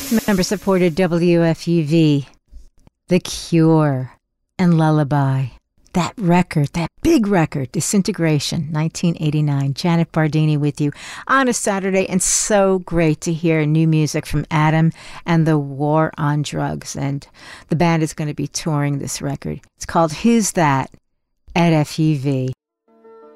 Member-supported WFUV, The Cure, and Lullaby. That record, that big record, Disintegration, 1989. Janet Bardini with you on a Saturday, and so great to hear new music from Adam and the War on Drugs. And the band is going to be touring this record. It's called Who's That at FUV.